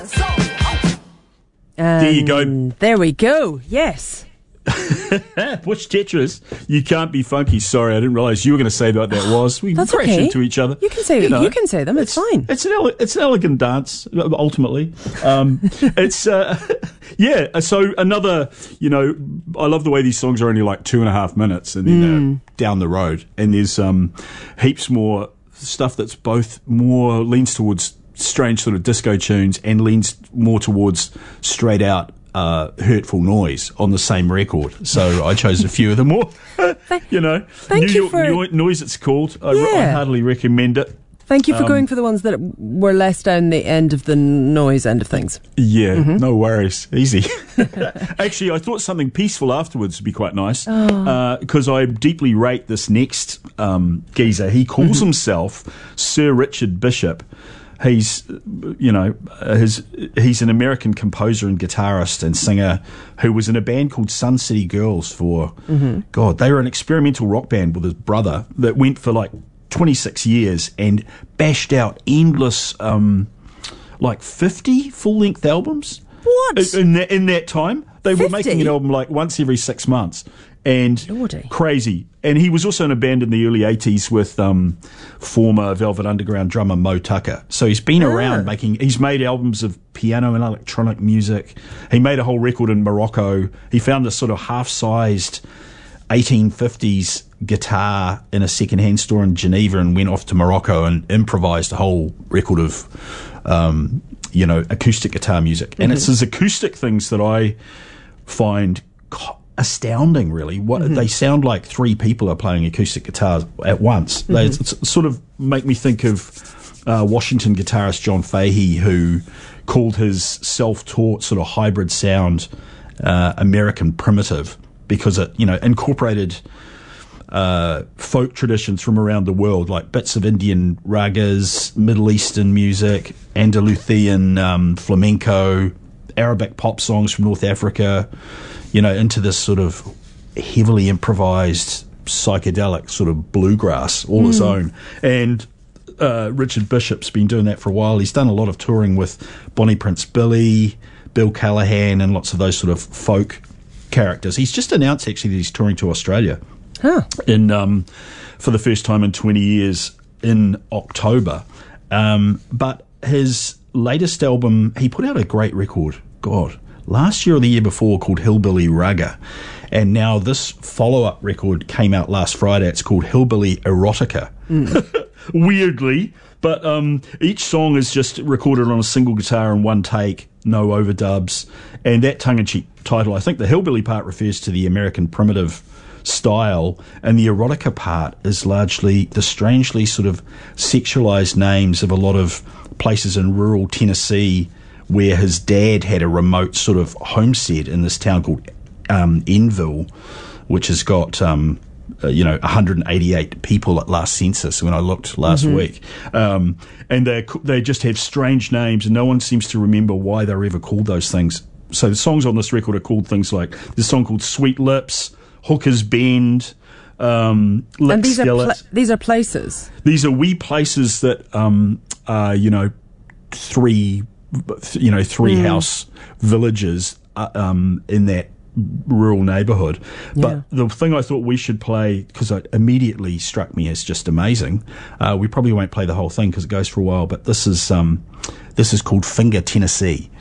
There you go. There we go. Yes. Bush Tetris, you can't be funky. Sorry, I didn't realise you were going to say what that was. We That's crash okay. into each other. You can say you can say them. It's fine. It's an elegant dance. Ultimately, it's yeah. So another, I love the way these songs are only like 2.5 minutes, and then they're down the road, and there's heaps more stuff that's both more leans towards strange sort of disco tunes and leans more towards straight out hurtful noise on the same record. So I chose a few of the more, Thank New you York for noise. It's called. I heartily recommend it. Thank you for going for the ones that were less down the end of the noise end of things. Yeah, no worries. Easy. Actually, I thought something peaceful afterwards would be quite nice because I deeply rate this next geezer. He calls himself Sir Richard Bishop. He's, he's an American composer and guitarist and singer who was in a band called Sun City Girls for, God, they were an experimental rock band with his brother that went for like 26 years and bashed out endless, 50 full-length albums. What? In that time. They 50? were making an album like once every 6 months. And Lordy. Crazy. And he was also in a band in the early 80s with former Velvet Underground drummer Mo Tucker. So he's been around he's made albums of piano and electronic music. He made a whole record in Morocco. He found this sort of half-sized 1850s guitar in a second-hand store in Geneva and went off to Morocco and improvised a whole record of, acoustic guitar music. And it's his acoustic things that I find astounding, really. They sound like three people are playing acoustic guitars at once. They sort of make me think of Washington guitarist John Fahey, who called his self-taught sort of hybrid sound American primitive because it, incorporated folk traditions from around the world, like bits of Indian ragas, Middle Eastern music, Andalusian flamenco, Arabic pop songs from North Africa, into this sort of heavily improvised psychedelic sort of bluegrass all his own. And Richard Bishop's been doing that for a while. He's done a lot of touring with Bonnie Prince Billy, Bill Callahan, and lots of those sort of folk characters. He's just announced actually that he's touring to Australia in for the first time in 20 years in October. But his latest album, he put out a great record, last year or the year before, called Hillbilly Ragga. And now this follow-up record came out last Friday. It's called Hillbilly Erotica. Weirdly. But each song is just recorded on a single guitar in one take, no overdubs. And that tongue-in-cheek title, I think the hillbilly part refers to the American primitive style, and the erotica part is largely the strangely sort of sexualized names of a lot of places in rural Tennessee where his dad had a remote sort of homestead in this town called Enville, which has got 188 people at last census when I looked last week. And they just have strange names, and no one seems to remember why they were ever called those things. So the songs on this record are called things like this song called Sweet Lips, Hooker's Bend, and these are places. These are wee places that are three house villages in that rural neighbourhood. But the thing I thought we should play, because it immediately struck me as just amazing, we probably won't play the whole thing because it goes for a while, but this is called Finger Tennessee.